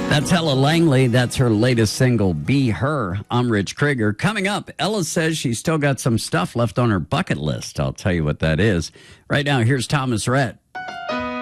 That's Ella Langley. That's her latest single, Be Her. I'm Rich Krieger. Coming up, Ella says she's still got some stuff left on her bucket list. I'll tell you what that is. Right now, here's Thomas Rhett.